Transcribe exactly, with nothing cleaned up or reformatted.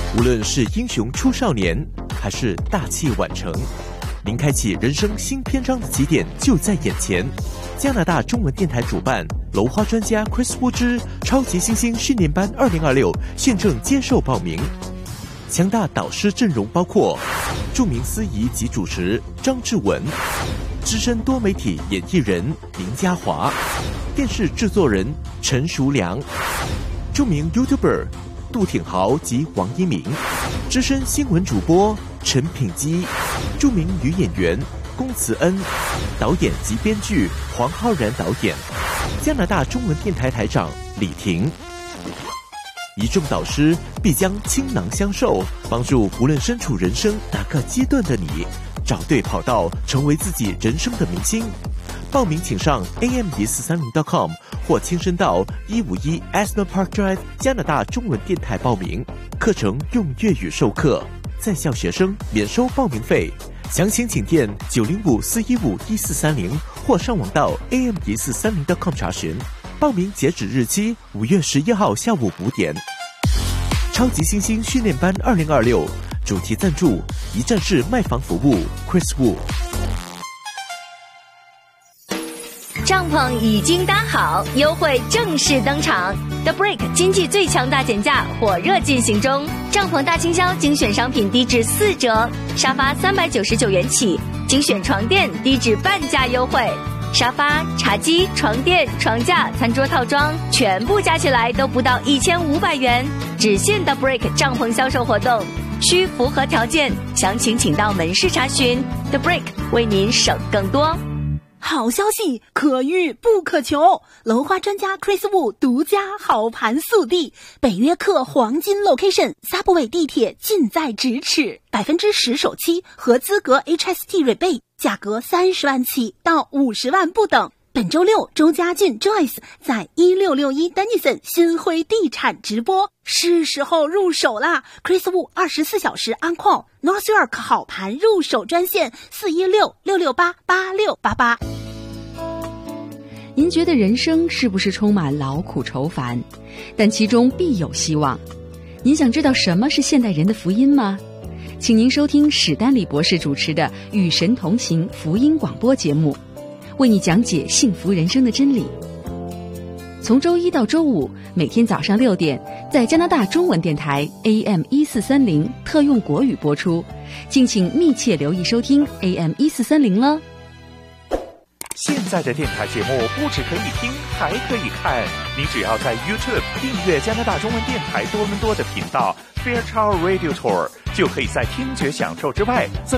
无论是英雄出少年，还是大器晚成，您开启人生新篇章的起点就在眼前。加拿大中文电台主办楼花专家 Chris Wu 之超级新星训练班二零二六现正接受报名。强大导师阵容包括著名司仪及主持张志文，资深多媒体演艺人林嘉华，电视制作人陈淑良，著名 YouTuber 杜挺豪及王一鸣，资深新闻主播陈品基，著名女演员龚慈恩，导演及编剧黄浩然导演，加拿大中文电台台长李婷。一众导师必将倾囊相授，帮助无论身处人生哪个阶段的你，找对跑道，成为自己人生的明星。报名请上 a m 一四三零 点 com 或亲身到一五一 Aston Park Drive 加拿大中文电台报名。课程用粤语授课，在校学生免收报名费。详情请电九零五四一五一四三零或上网到 a m 一四三零 点 com 查询。报名截止日期五月十一号下午五点。超级新星训练班二零二六主题赞助一站式卖房服务 Chris Wu。 帐篷已经搭好，优惠正式登场。The Break 经济最强大减价火热进行中，帐篷大清销精选商品低至四折，沙发三百九十九元起，精选床垫低至半价优惠。沙发、茶几、床垫、床架、餐桌套装全部加起来都不到一千五百元，只限 The Break 帐篷销售活动，需符合条件，详情请到门市查询。The Break 为您省更多。 好消息，可遇不可求！楼花专家 Chris Wu 独家好盘速递，北约克黄金 location， Subway 地铁近在咫尺，百分之十首期和资格 H S T rebate， 价格三十万起到五十万不等。本周六，周家俊 Joyce 在一六六一 Denison 新辉地产直播，是时候入手啦 ！Chris Wu 二十四小时 on call， North York 好盘入手专线四一六六六八八六八八。 您觉得人生是不是充满劳苦愁烦？但其中必有希望。您想知道什么是现代人的福音吗？请您收听史丹利博士主持的《与神同行》福音广播节目，为你讲解幸福人生的真理。从周一到周五，每天早上六点，在加拿大中文电台 A M 一四三零特用国语播出，敬请密切留意收听 A M 一四三零了。 现在的电台节目不只可以听，还可以看。您只要在 YouTube 订阅加拿大中文电台多伦多的频道 Fairchild Radio Tour， 就可以在听觉享受之外，增